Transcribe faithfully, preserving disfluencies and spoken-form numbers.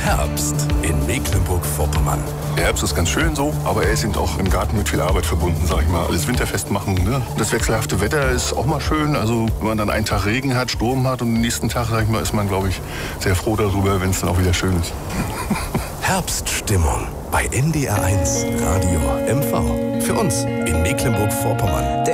Herbst in Mecklenburg-Vorpommern. Der Herbst ist ganz schön so, aber er ist eben auch im Garten mit viel Arbeit verbunden, sag ich mal. Alles winterfest machen, ne? Das wechselhafte Wetter ist auch mal schön. Also wenn man dann einen Tag Regen hat, Sturm hat und den nächsten Tag, sag ich mal, ist man, glaube ich, sehr froh darüber, wenn es dann auch wieder schön ist. Herbststimmung bei N D R eins Radio M V. Für uns in Mecklenburg-Vorpommern. Der